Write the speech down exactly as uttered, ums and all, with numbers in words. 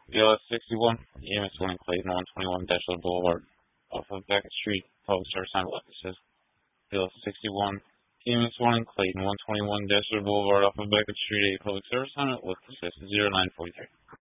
B L S sixty-one, E M S one in Clayton, one twenty-one Dashler Boulevard, off of Beckett Street, public service on witnesses. B L S sixty-one, E M S one in Clayton, one twenty-one Dashler Boulevard, off of Beckett Street, a public service on witnesses, zero nine forty-three.